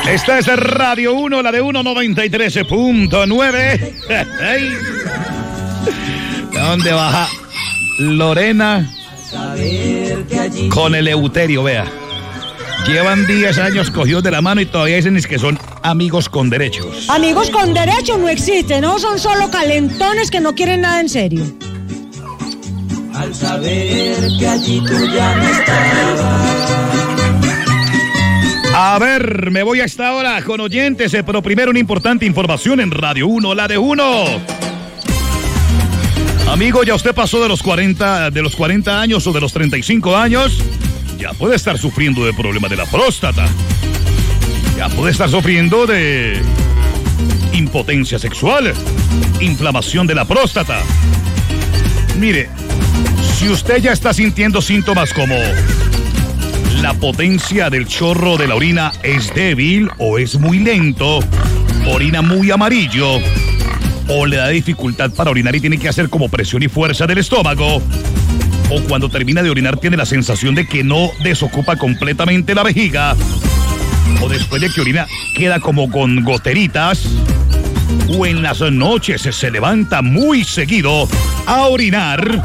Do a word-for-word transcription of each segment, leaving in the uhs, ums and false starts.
Esta es Radio uno, la de uno noventa y tres punto nueve. ¿Dónde baja Lorena con Eleuterio? Vea, llevan diez años cogidos de la mano y todavía dicen que son amigos con derechos. Amigos con derechos no existen, ¿no? Son solo calentones que no quieren nada en serio. Al saber que allí tú ya no estabas. A ver, me voy a esta hora con oyentes, eh, pero primero una importante información en Radio uno, la de uno. Amigo, ya usted pasó de los cuarenta, de los cuarenta años o de los treinta y cinco años, ya puede estar sufriendo de problema de la próstata. Ya puede estar sufriendo de impotencia sexual, inflamación de la próstata. Mire, si usted ya está sintiendo síntomas como la potencia del chorro de la orina es débil o es muy lento, orina muy amarillo, o le da dificultad para orinar y tiene que hacer como presión y fuerza del estómago, o cuando termina de orinar tiene la sensación de que no desocupa completamente la vejiga, o después de que orina queda como con goteritas, o en las noches se levanta muy seguido a orinar.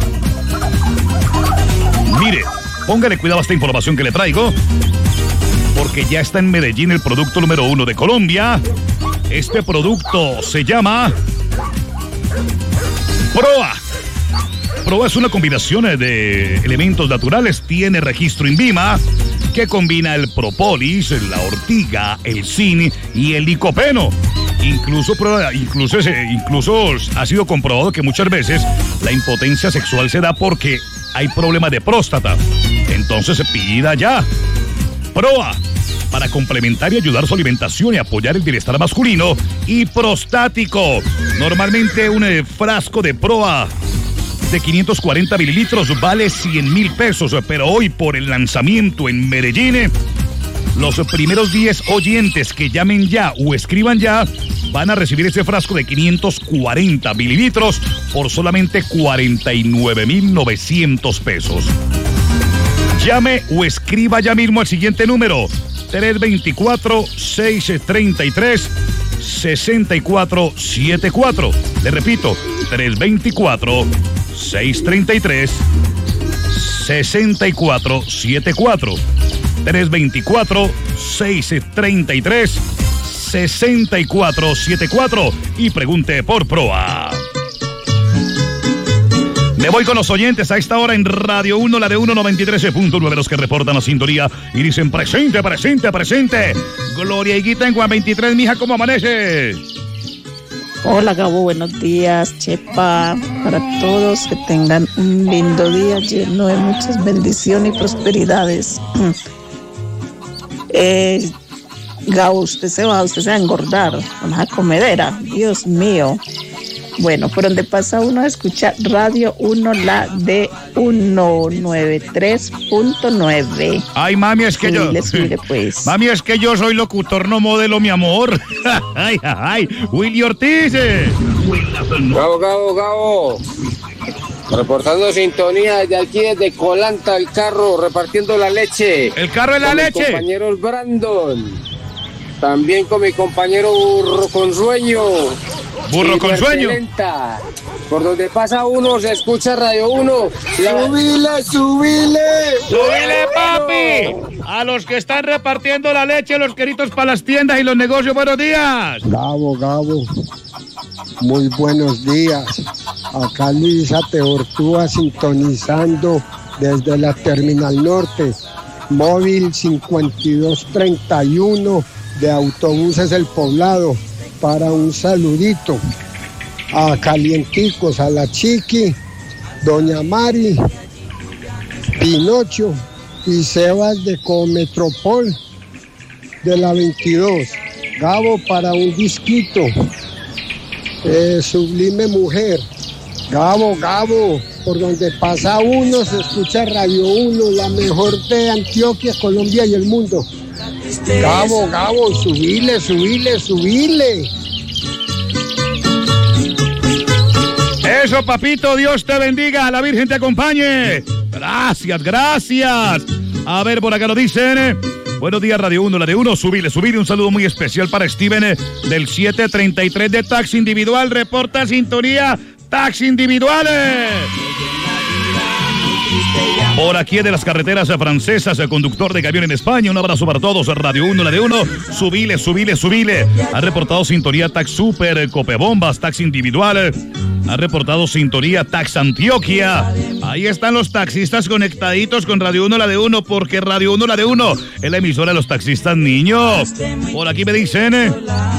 Mire, póngale cuidado a esta información que le traigo, porque ya está en Medellín el producto número uno de Colombia. Este producto se llama Proa. Proa es una combinación de elementos naturales, tiene registro INVIMA, que combina el propolis, la ortiga, el zinc y el licopeno. Incluso, incluso, incluso ha sido comprobado que muchas veces la impotencia sexual se da porque hay problema de próstata. Entonces se pida ya Proa para complementar y ayudar su alimentación y apoyar el bienestar masculino y prostático. Normalmente un eh, frasco de Proa de quinientos cuarenta mililitros vale cien mil pesos, pero hoy por el lanzamiento en Medellín, los primeros diez oyentes que llamen ya o escriban ya van a recibir ese frasco de quinientos cuarenta mililitros por solamente cuarenta y nueve mil novecientos pesos. Llame o escriba ya mismo al siguiente número: tres dos cuatro, seis tres tres, seis cuatro siete cuatro. Le repito, tres dos cuatro, seis tres tres, seis cuatro siete cuatro. tres dos cuatro, seis tres tres, seis cuatro siete cuatro y pregunte por Proa. Me voy con los oyentes a esta hora en Radio uno, la de uno noventa y tres punto nueve, los que reportan la sintonía y dicen presente, presente, presente. Gloria Higuita en Juan veintitrés, mija, ¿cómo amanece? Hola Gabo, buenos días, Chepa, para todos que tengan un lindo día lleno de muchas bendiciones y prosperidades. Eh, Gabo, usted se va, usted se va a engordar, una comedera, Dios mío. Bueno, por donde pasa uno a escuchar Radio uno, la de ciento noventa y tres punto nueve. Ay, mami, es que sí, yo... Subiré, pues. Mami, es que yo soy locutor, no modelo, mi amor. Ay, ay, Willy Ortiz. Gabo, Gabo, Gabo. Reportando sintonía desde aquí, desde Colanta, el carro, repartiendo la leche. ¿El carro de la con leche? Mi compañero Brandon. También con mi compañero Burro con Sueño. Burro con Sueño. Por donde pasa uno, se escucha Radio uno. La... ¡Subile, subile! ¡Subile, papi! A los que están repartiendo la leche, los queridos para las tiendas y los negocios, buenos días. Gabo, Gabo. Muy buenos días. Acá Luisa Teortúa sintonizando desde la Terminal Norte. Móvil cincuenta y dos treinta y uno de Autobuses El Poblado. Para un saludito a Calienticos, a la Chiqui, Doña Mari, Pinocho y Sebas de Cometropol de la veintidós. Gabo, para un disquito. Eh, Sublime Mujer. Gabo, Gabo, por donde pasa uno se escucha Radio uno, la mejor de Antioquia, Colombia y el mundo. Gabo, Gabo, subile, subile, subile. Eso, papito, Dios te bendiga, la Virgen te acompañe. Gracias, gracias. A ver, por acá lo dicen. Buenos días, Radio uno, la de uno, subile, subile. Un saludo muy especial para Steven eh, del siete treinta y tres de Taxi Individual. Reporta sintonía Taxi Individuales. Por aquí de las carreteras francesas, el conductor de camión en España. Un abrazo para todos. Radio uno, la de uno. Subile, subile, subile. Ha reportado sintonía Tax Super, Copebombas, Taxi Individual. Ha reportado sintonía Tax Antioquia. Ahí están los taxistas conectaditos con Radio uno, la de uno, porque Radio uno, la de uno es la emisora de los taxistas niños. Por aquí me dicen... Eh,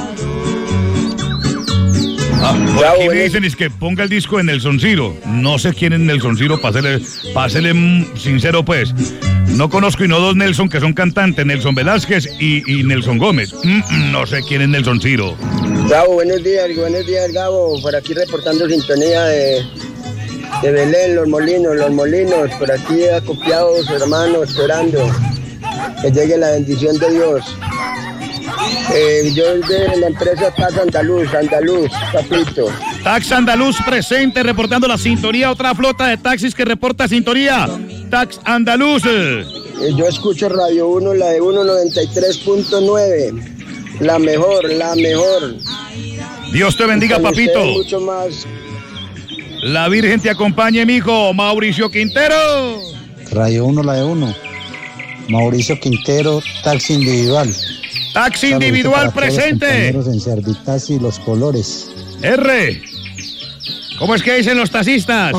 Ah, por aquí me dicen es que ponga el disco de Nelson Ciro. No sé quién es Nelson Ciro, pásele, pásele sincero pues. No conozco y no dos Nelson que son cantantes, Nelson Velázquez y, y Nelson Gómez. Mm, no sé quién es Nelson Ciro. Gabo, buenos días, buenos días Gabo. Por aquí reportando sintonía de, de Belén, Los Molinos, Los Molinos. Por aquí acopiados, hermanos, esperando que llegue la bendición de Dios. Eh, yo de la empresa Tax Andaluz, Andaluz, papito. Tax Andaluz presente, reportando la sintonía. Otra flota de taxis que reporta sintonía. Tax Andaluz. Eh, yo escucho Radio uno, la de uno noventa y tres punto nueve. La mejor, la mejor. Dios te bendiga, papito. Mucho más. La Virgen te acompañe, mijo. Mauricio Quintero. Radio uno, la de uno. Mauricio Quintero, Taxi Individual. Taxi Individual presente. Los en Servitaxi y Los Colores. R. ¿Cómo es que dicen los taxistas?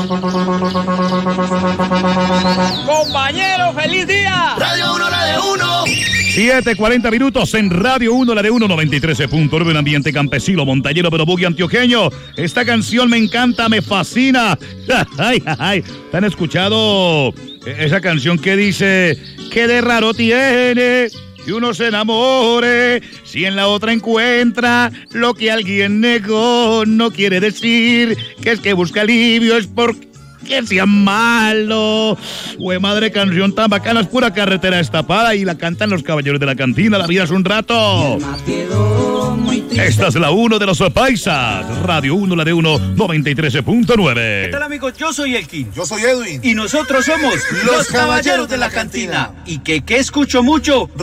Compañero, feliz día. Radio uno, la de uno. siete cuarenta minutos en Radio uno, la de uno, noventa y tres punto nueve, un ambiente campesino, montañero, pero buggy antioqueño. Esta canción me encanta, me fascina. Ay, ay, ¿te han escuchado esa canción que dice que de raro tiene que uno se enamore si en la otra encuentra lo que alguien negó? No quiere decir que es que busca alivio, es porque sea malo. Güey, madre, canción tan bacana, es pura carretera destapada y la cantan los caballeros de la cantina. La vida es un rato. Esta es la uno de los paisas. Radio uno, la de uno, noventa y tres punto nueve. ¿Qué tal, amigos? Yo soy Elkin. Yo soy Edwin. Y nosotros somos los caballeros de la cantina. ¿Y que qué escucho mucho?